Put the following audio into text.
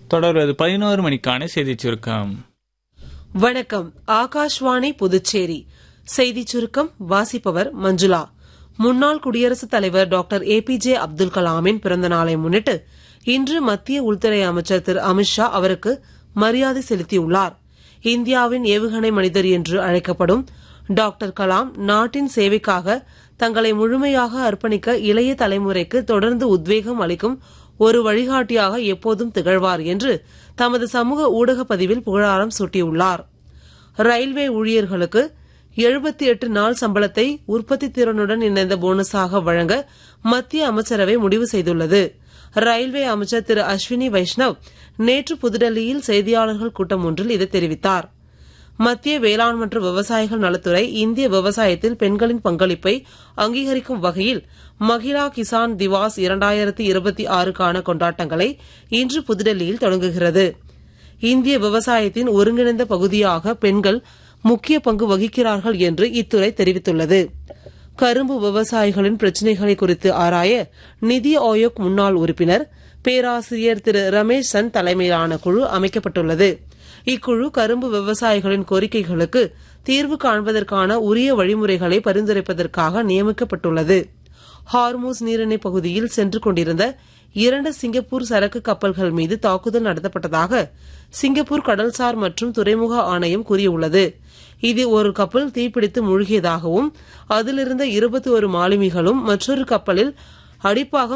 தொடர்வது 11 மணிக்கான செய்திச் சுருக்கம். வணக்கம். ஆகாஷ்வாணி புதுச்சேரி செய்திச் சுருக்கம் வாசிப்பவர் மஞ்சுளா. முன்னாள் குடியரசுத் தலைவர் டாக்டர் APJ அப்துல் கலாமின் பிறந்த நாளை முன்னிட்டு இன்று மத்திய உள்துறை அமைச்சர் திரு அமித்ஷா அவருக்கு மரியாதை செலுத்தியுள்ளார். இந்தியாவின் ஏவுகணை மனிதர் என்று அழைக்கப்படும் டாக்டர் கலாம் நாட்டின் சேவைக்காக தங்களை முழுமையாக அர்ப்பணிக்க இளைய தலைமுறைக்கு தொடர்ந்து உத்வேகம் அளிக்கும் ஒரு வழிகாட்டியாக எப்போதும் திகழ்வார் என்று தமது சமூக ஊடக பதிவில் புகழாரம் சூட்டியுள்ளார். ரயில்வே ஊழியர்களுக்கு 78 நாள் சம்பளத்தை உற்பத்தி திறனுடன் இணைந்த போனஸாக வழங்க மத்திய அமைச்சரவை முடிவு செய்துள்ளது. ரயில்வே அமைச்சர் திரு அஸ்வினி வைஷ்ணவ் நேற்று புதுடெல்லியில் செய்தியாளர்கள் கூட்டம் ஒன்றில் இதை தெரிவித்தார். மத்திய வேளாண் மற்றும் விவசாயிகள் நலத்துறை இந்திய விவசாயத்தில் பெண்களின் பங்களிப்பை அங்கீகரிக்கும் வகையில் மகிழா கிசான் திவாஸ் 2026க்கான கொண்டாட்டங்களை இன்று புதுடெல்லியில் தொடங்குகிறது. இந்திய விவசாயத்தின் ஒருங்கிணைந்த பகுதியாக பெண்கள் முக்கிய பங்கு வகிக்கிறார்கள் என்று இத்துறை தெரிவித்துள்ளது. கரும்பு விவசாயிகளின் பிரச்சினைகளை குறித்து ஆராய நிதி ஆயோக் முன்னாள் உறுப்பினர் பேராசிரியர் திரு ரமேஷ் சந்த் தலைமையிலான குழு அமைக்கப்பட்டுள்ளது. இக்குழு கரும்பு விவசாயிகளின் கோரிக்கைகளுக்கு தீர்வு காண்பதற்கான உரிய வழிமுறைகளை பரிந்துரைப்பதற்காக நியமிக்கப்பட்டுள்ளது. ஹார்மூஸ் நீரிணை பகுதியில் சென்று கொண்டிருந்த 2 சிங்கப்பூர் சரக்கு கப்பல்கள் மீது தாக்குதல் நடத்தப்பட்டதாக சிங்கப்பூர் கடல்சார் மற்றும் துறைமுக ஆணையம் கூறியுள்ளது. இதில் ஒரு கப்பல் தீப்பிடித்து மூழ்கியதாகவும் அதிலிருந்த 21 மாலுமிகளும் மற்றொரு கப்பலில் அடிப்பாகம்